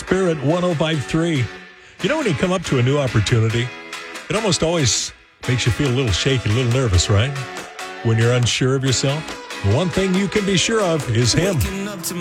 Spirit 105.3. You know, when you come up to a new opportunity, it almost always makes you feel a little shaky, a little nervous, right? When you're unsure of yourself. The one thing you can be sure of is him.